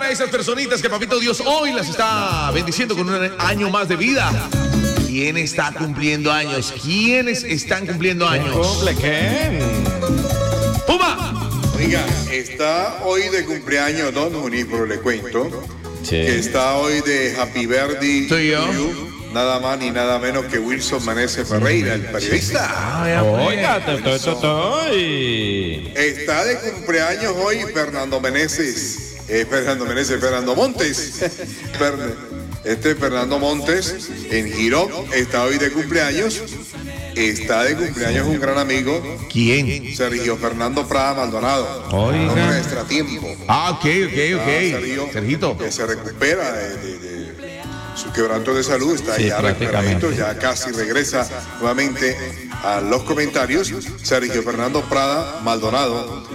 a esas personitas que Papito Dios hoy las está bendiciendo con un año más de vida. ¿Quién está cumpliendo años? ¿Quiénes están cumpliendo años? ¿Quién? ¡Puma! Oiga, está hoy de cumpleaños Don Junípero, le cuento. Sí. Que está hoy de Happy Birthday Soy yo. to you, nada más ni nada menos que Wilson Menezes Ferreira, el periodista. Oiga, estoy. Está de cumpleaños hoy Fernando Menezes. Fernando Montes. Fernando Montes en Girón está hoy de cumpleaños. Está de cumpleaños un gran amigo. ¿Quién? Sergio Fernando Prada Maldonado. Oiga. Hombre de extratiempo. Ok. Sergito. Que se recupera de su quebranto de salud, está Sí, ya prácticamente. recuperadito, ya casi regresa nuevamente a los comentarios. Sergio Fernando Prada Maldonado